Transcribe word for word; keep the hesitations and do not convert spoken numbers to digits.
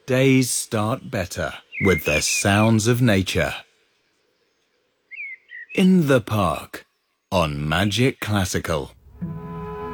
Days start better with the sounds of nature. In the Park on Magic Classical.